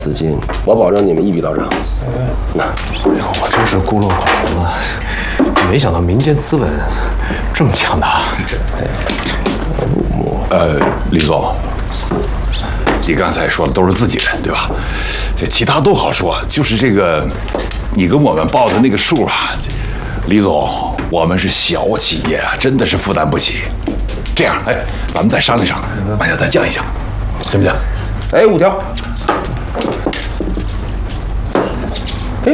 资金，我保证你们一笔到账。 我真是孤陋寡闻了，没想到民间资本这么强大。 李总，你刚才说的都是自己人，对吧？这其他都好说，就是这个，你跟我们报的那个数啊，李总，我们是小企业啊，真的是负担不起。这样，哎，咱们再商量商量，往下再降一降，行不行？ 哎，5条。哎，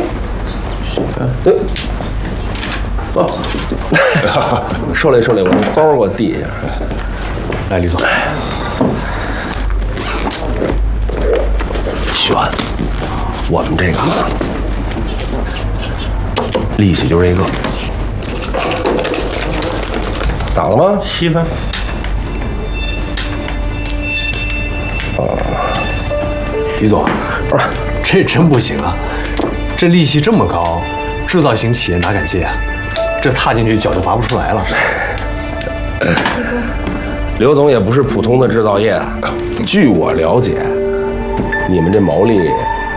哦，受累，我把包给我递一下。 来，李总， 选我们这个利息就这个，打了吗 ？7分。 李总，不是，这真不行啊！这利息这么高，制造型企业哪敢借啊？这踏进去脚就拔不出来了。 刘总也不是普通的制造业，据我了解，你们这毛利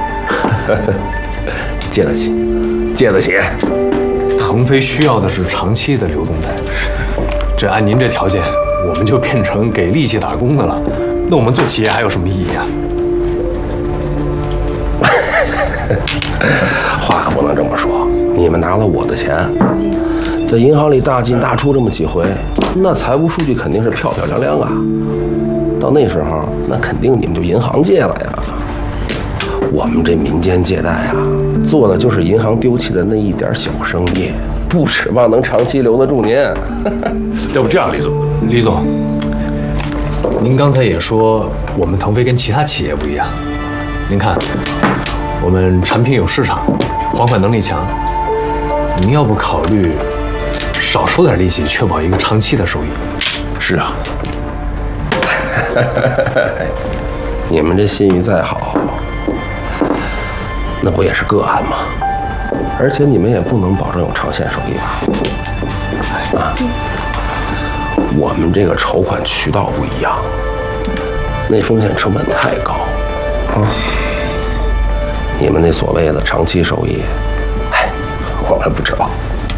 借得起，借得起。 腾飞需要的是长期的流动贷，这按您这条件，我们就变成给利息打工的了。那我们做企业还有什么意义啊？ 话可不能这么说，你们拿了我的钱，在银行里大进大出这么几回，那财务数据肯定是漂漂亮亮啊。到那时候，那肯定你们就银行借了呀。我们这民间借贷啊，做的就是银行丢弃的那一点小生意，不指望能长期留得住您。 要不这样， 李总，您刚才也说我们腾飞跟其他企业不一样，您看。我们产品有市场，还款能力强。您要不考虑少收点利息，确保一个长期的收益？ 是啊。 你们这信誉再好，那不也是个案吗？而且你们也不能保证有长线收益吧？啊，我们这个筹款渠道不一样，那风险成本太高啊。你们那所谓的长期收益，哎，我们不指望。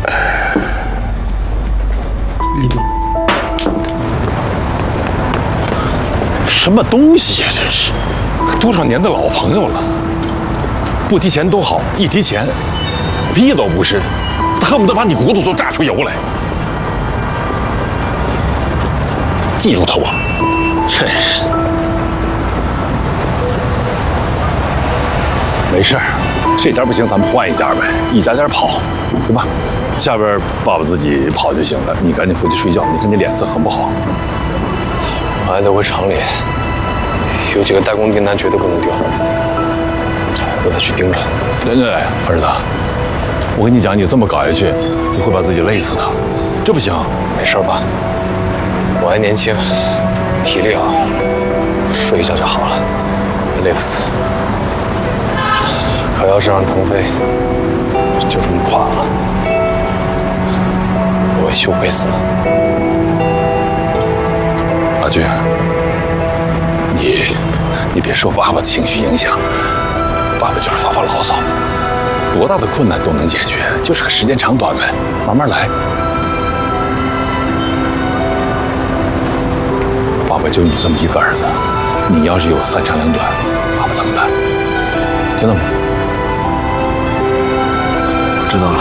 什么东西呀？这是多少年的老朋友了，不提钱都好，一提钱，屁都不是，恨不得把你骨头都炸出油来。记住他我，真是。没事儿，这家不行，咱们换一家呗，一家家跑，对吧？下边爸爸自己跑就行了，你赶紧回去睡觉。你看你脸色很不好。 我还得回厂里，有几个代工订单绝对不能丢，我得去盯着。 对，儿子，我跟你讲，你这么搞下去，你会把自己累死的，这不行。 没事吧？我还年轻，体力好，睡一觉就好了，累不死。可要是让腾飞就这么垮了，我会羞愧死的。 阿俊，你别受爸爸的情绪影响，爸爸就是发牢骚，多大的困难都能解决，就是个时间长短呗，慢慢来。爸爸就你这么一个儿子，你要是有3长2短，爸爸怎么办？听到没？ 知道了。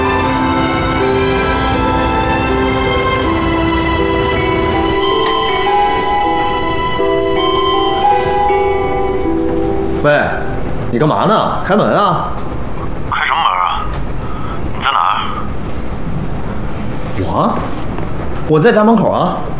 喂，你干嘛呢？开门啊！ 开什么门啊？你在哪儿？ 我在家门口啊。